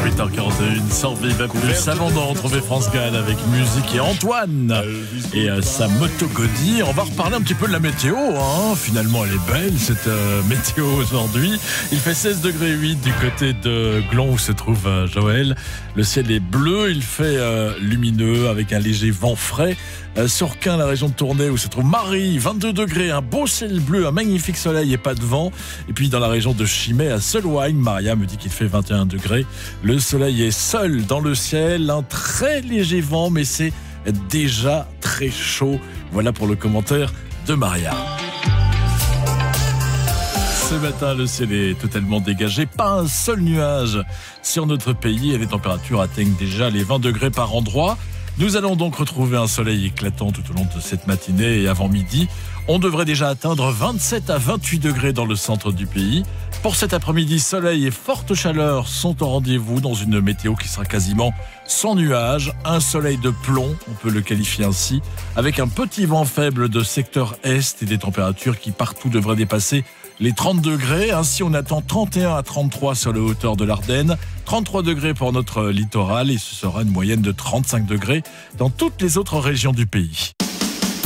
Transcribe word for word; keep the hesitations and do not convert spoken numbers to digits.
huit heures quarante et un, sur Vive Plus. Avant de retrouver France Gall avec musique et Antoine et euh, sa moto Gaudi. On va reparler un petit peu de la météo. Hein. Finalement, elle est belle, cette euh, météo aujourd'hui. Il fait seize degrés huit du côté de Glon où se trouve euh, Joël. Le ciel est bleu, il fait euh, lumineux avec un léger vent frais. Euh, sur Caen, la région de Tournai où se trouve Marie, vingt-deux degrés, un beau ciel bleu, un magnifique soleil et pas de vent. Et puis dans la région de Chimay, à Solwine, Maria me dit qu'il fait vingt et un degrés. Le soleil est seul dans le ciel, un très léger vent, mais c'est déjà très chaud. Voilà pour le commentaire de Maria. Ce matin, le ciel est totalement dégagé, pas un seul nuage sur notre pays et les températures atteignent déjà les vingt degrés par endroit. Nous allons donc retrouver un soleil éclatant tout au long de cette matinée et avant midi. On devrait déjà atteindre vingt-sept à vingt-huit degrés dans le centre du pays. Pour cet après-midi, soleil et forte chaleur sont au rendez-vous dans une météo qui sera quasiment sans nuages. Un soleil de plomb, on peut le qualifier ainsi, avec un petit vent faible de secteur est et des températures qui partout devraient dépasser les trente degrés. Ainsi, on attend trente et un à trente-trois sur les hauteurs de l'Ardenne, trente-trois degrés pour notre littoral et ce sera une moyenne de trente-cinq degrés dans toutes les autres régions du pays.